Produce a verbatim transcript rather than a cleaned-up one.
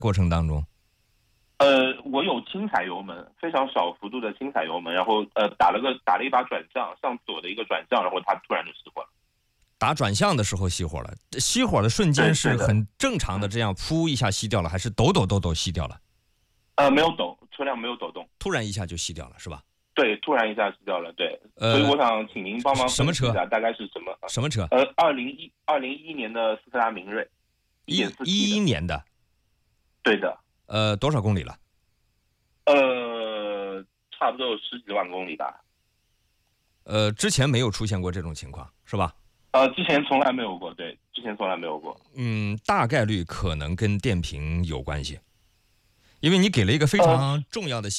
过程当中？ 呃，我有轻踩油门，非常小幅度的轻踩油门，然后呃打了个打了一把转向，向左的一个转向，然后它突然就熄火了。 打转向的时候熄火了，熄火的瞬间是很正常的，这样噗一下熄掉了，还是抖抖抖抖熄掉了？ 呃，没有抖，车辆没有抖动， 突然一下就熄掉了，是吧？ 对，突然一下熄掉了，对。 呃， 所以我想请您帮忙什么车？ 大概是什么？ 什么车？ 呃，二零一二零一一年的斯柯达明锐， 一一一年的。 对的。 呃，多少公里了？ 呃，差不多有十几万公里吧。 呃，之前没有出现过这种情况，是吧？ 呃，之前从来没有过，对，之前从来没有过。 嗯，大概率可能跟电瓶有关系，因为你给了一个非常重要的信息。